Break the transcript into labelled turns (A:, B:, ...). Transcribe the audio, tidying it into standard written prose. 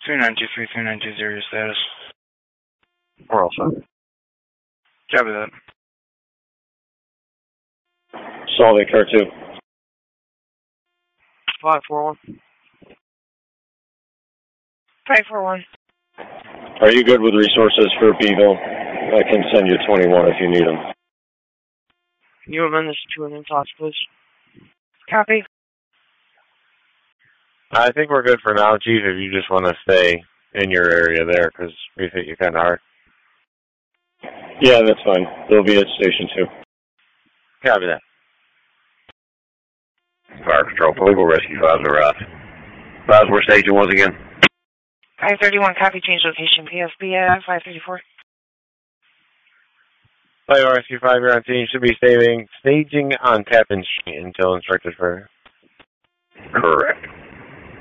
A: 3923-3920, your status.
B: We're all set.
A: Copy that.
B: Salt Lake Car 2.
C: 541. 541.
B: Are you good with resources for Beeville? I can send you 21 if you need them.
C: Can you amend this to an in-talks, please? Copy.
D: I think we're good for now, Chief, if you just want to stay in your area there, because we hit you kind of hard.
B: Yeah, that's fine. They'll be at Station 2.
D: Copy that.
E: Fire Patrol, Political Rescue 5 arrived. 5 where Station was again.
C: 531, copy, change location, PSB at 534.
D: Fire Rescue 5, you're on scene. Should be staging on Tappan Street until instructed further.
E: Correct.